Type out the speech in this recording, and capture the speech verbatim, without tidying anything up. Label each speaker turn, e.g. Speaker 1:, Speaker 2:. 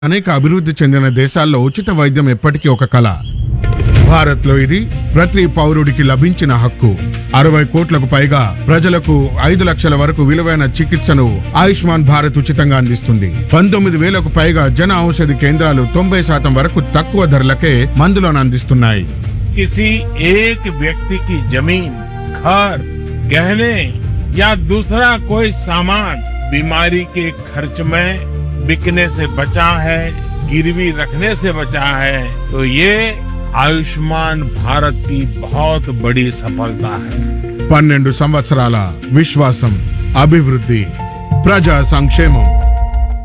Speaker 1: అనేక అభివృద్ధి చెందిన దేశాల్లో ఉచిత వైద్యం ఎప్పటికీ ఒక కళ. భారత్లో ఇది ప్రతి పౌరుడికి లభించిన హక్కు. అరవై కోట్లకు పైగా ప్రజలకు ఐదు లక్షల వరకు విలువైన చికిత్సను ఆయుష్మాన్ భారత్ ఉచితంగా అందిస్తుంది. పంతొమ్మిది వేలకు పైగా జన ఔషధి కేంద్రాలు తొంభై శాతం వరకు తక్కువ ధరలకే మందులను అందిస్తున్నాయి.
Speaker 2: किसी एक व्यक्ति की जमीन, घर, गहने या दूसरा कोई सामान बीमारी के खर्च में बिकने से बचा है, गिरवी रखने से बचा है, तो ये आयुष्मान भारत की बहुत बड़ी सफलता है.
Speaker 1: పన్నెండు సంవత్సరాల విశ్వాసం, అభివృద్ధి, ప్రజా సంక్షేమం.